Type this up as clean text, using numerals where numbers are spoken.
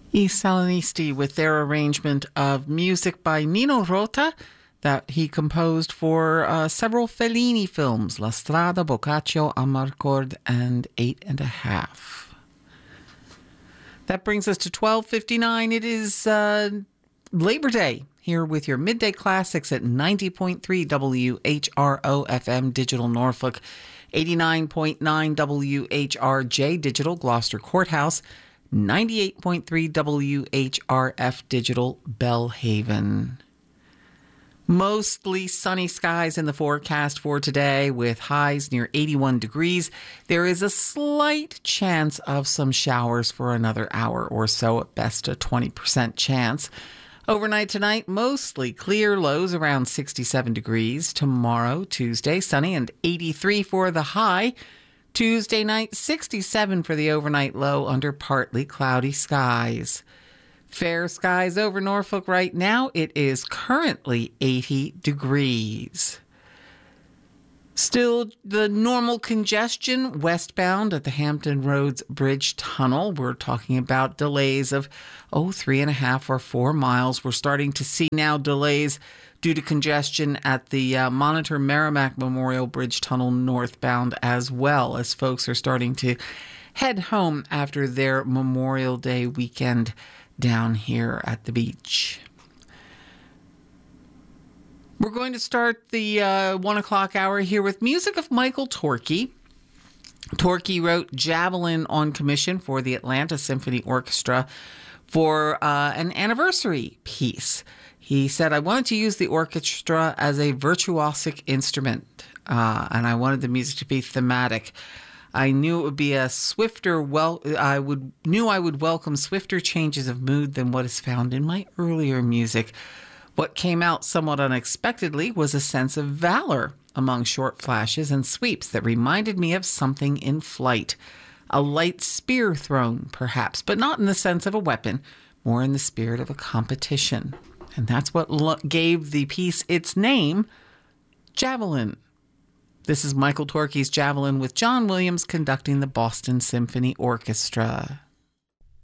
I Salinisti with their arrangement of music by Nino Rota that he composed for several Fellini films, La Strada, Boccaccio, Amarcord, and 8½. That brings us to 12:59. It is Labor Day here with your Midday Classics at 90.3 WHRO FM Digital Norfolk, 89.9 WHRJ Digital Gloucester Courthouse, 98.3 WHRF Digital Bellhaven. Mostly sunny skies in the forecast for today with highs near 81 degrees. There is a slight chance of some showers for another hour or so, at best a 20% chance. Overnight tonight, mostly clear, lows around 67 degrees. Tomorrow, Tuesday, sunny and 83 for the high. Tuesday night, 67 for the overnight low under partly cloudy skies. Fair skies over Norfolk right now. It is currently 80 degrees. Still the normal congestion westbound at the Hampton Roads Bridge Tunnel. We're talking about delays of 3.5 or 4 miles. We're starting to see now delays due to congestion at the Monitor Merrimack Memorial Bridge Tunnel northbound, as well as folks are starting to head home after their Memorial Day weekend down here at the beach. We're going to start the 1 o'clock hour here with music of Michael Torkey. Torkey wrote Javelin on commission for the Atlanta Symphony Orchestra for an anniversary piece. He said, I wanted to use the orchestra as a virtuosic instrument, and I wanted the music to be thematic. I knew it would be a swifter, I would welcome swifter changes of mood than what is found in my earlier music. What came out somewhat unexpectedly was a sense of valor among short flashes and sweeps that reminded me of something in flight. A light spear thrown, perhaps, but not in the sense of a weapon, more in the spirit of a competition. And that's what gave the piece its name, Javelin. This is Michael Torkey's Javelin with John Williams conducting the Boston Symphony Orchestra.